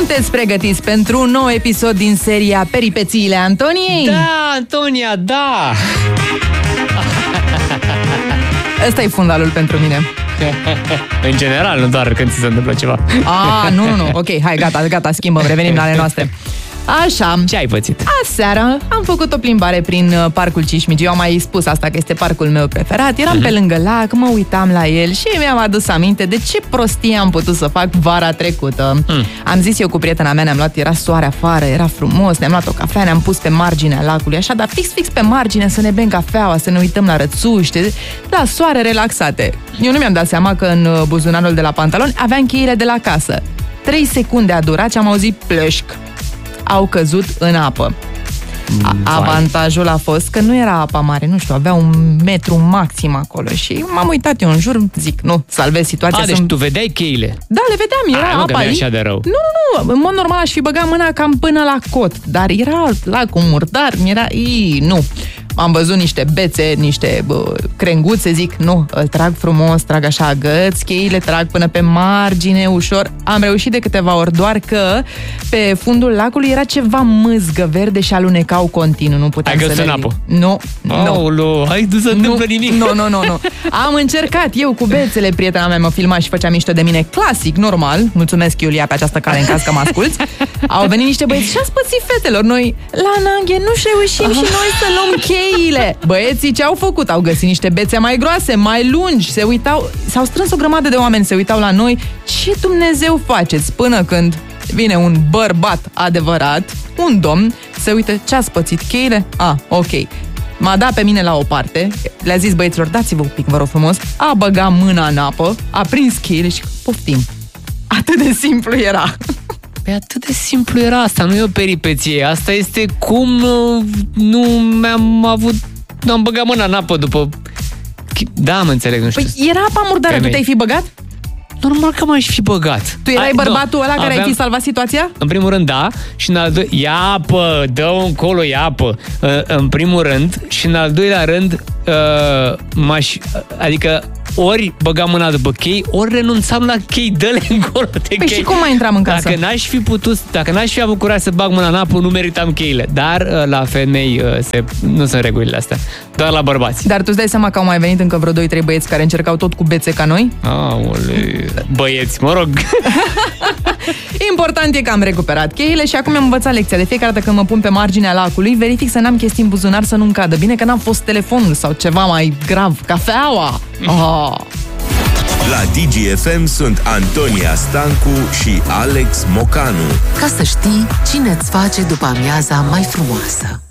Sunteți pregătiți pentru un nou episod din seria Peripețiile Antoniei? Da, Antonia, da! Ăsta e fundalul pentru mine. În general, nu doar când ți se întâmplă ceva. Nu. Ok, hai, gata, schimbăm, revenim la ale noastre. Așa. Ce ai pățit? Aseară am făcut o plimbare prin parcul Cismigiu. Am mai spus asta, că este parcul meu preferat. Eram pe lângă lac, mă uitam la el și mi-am adus aminte de ce prostie am putut să fac vara trecută. Am zis eu cu prietena mea, era soare afară, era frumos, ne-am luat o cafea, ne-am pus pe marginea lacului, așa, dar fix pe margine, să ne bem cafeaua, să ne uităm la rățuște, la soare, relaxate. Eu nu mi-am dat seama că în buzunarul de la pantaloni aveam cheile de la casă. 3 secunde a durat și am auzit plășc. Au căzut în apă. Avantajul a fost că nu era apa mare, nu știu, avea 1 metru maxim acolo și m-am uitat eu în jur, zic, nu, salvez situația. Deci tu vedeai cheile? Da, le vedeam, era apa aici. Așa de rău. Nu, în mod normal aș fi băgat mâna cam până la cot, dar era lacul murdar, nu. Am văzut niște bețe, niște crenguțe, zic, nu, îl trag frumos, trag așa agăți, cheile trag până pe margine, ușor. Am reușit de câteva ori, doar că pe fundul lacului era ceva mâzgă verde și alunecau continuu, nu puteam să le ridic. Ai găsit în apă? Nu. Hai, nu se întâmplă nimic. Nu. Am încercat eu cu bețele, prietena mea mă filma și făcea mișto de mine, clasic, normal. Mulțumesc, Iulia, pe această cale, în caz că mă asculți. Au venit niște băieți și ați pățit, fetelor, noi la Nanghe nu reușim și noi să luăm cheile. Băieții ce au făcut? Au găsit niște bețe mai groase, mai lungi, s-au strâns o grămadă de oameni, se uitau la noi. Ce Dumnezeu faceți? Până când vine un bărbat adevărat, un domn, se uită, ce ați pățit, cheile? Ok. M-a dat pe mine la o parte, le-a zis băieților, dați-vă un pic, vă rog frumos, a băgat mâna în apă, a prins cheile și poftim. Atât de simplu era. Păi atât de simplu era asta, nu e o peripeție. Asta este cum nu am băgat mâna în apă după... Da, mă înțeleg, nu știu. Păi era apa murdară, tu te-ai fi băgat? Normal că m-aș fi băgat. Tu erai bărbatul ăla care ai fi salvat situația? În primul rând, da. Și în al doilea, ia apă, dă-o încolo, ia apă. În primul rând. Și în al doilea rând, adică ori băgam mâna după chei, ori renunțam la chei, dă-le încolo de chei. Păi și cum mai intram în casă? Dacă n-aș fi avut curaj să bag mâna în apă, nu meritam cheile. Dar la femei nu sunt regulile astea. Doar la bărbați. Dar tu îți dai seama că au mai venit încă vreo 2-3 băieți care încercau tot cu bețe ca noi? Aole, băieți, mă rog. Important e că am recuperat cheile și acum am învățat lecția. De fiecare dată când mă pun pe marginea lacului, verific să n-am chestii în buzunar, să nu-mi cadă. Bine că n-am fost telefonul sau ceva mai grav, cafeaua. La DGFM sunt Antonia Stancu și Alex Mocanu. Ca să știi cine îți face după amiaza mai frumoasă.